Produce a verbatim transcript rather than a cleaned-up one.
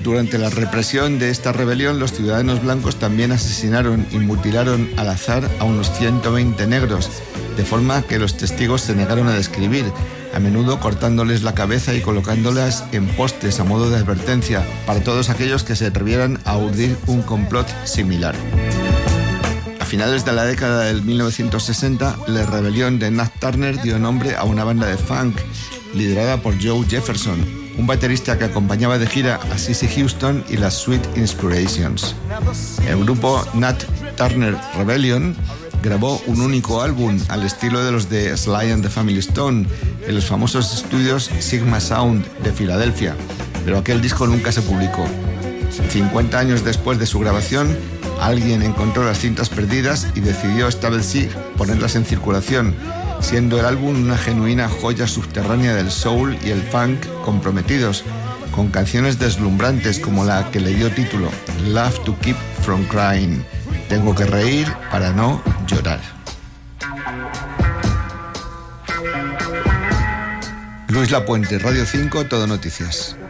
Durante la represión de esta rebelión, los ciudadanos blancos también asesinaron y mutilaron al azar a unos ciento veinte negros, de forma que los testigos se negaron a describir, a menudo cortándoles la cabeza y colocándolas en postes a modo de advertencia para todos aquellos que se atrevieran a urdir un complot similar. A finales de la década del mil novecientos sesenta, la rebelión de Nat Turner dio nombre a una banda de funk liderada por Joe Jefferson, un baterista que acompañaba de gira a Cissy Houston y las Sweet Inspirations. El grupo Nat Turner Rebellion grabó un único álbum al estilo de los de Sly and the Family Stone en los famosos estudios Sigma Sound de Filadelfia, pero aquel disco nunca se publicó. cincuenta años después de su grabación, alguien encontró las cintas perdidas y decidió esta vez sí ponerlas en circulación, siendo el álbum una genuina joya subterránea del soul y el funk comprometidos, con canciones deslumbrantes como la que le dio título Love to Keep From Crying. Tengo que reír para no llorar. Luis Lapuente, Radio cinco, Todo Noticias.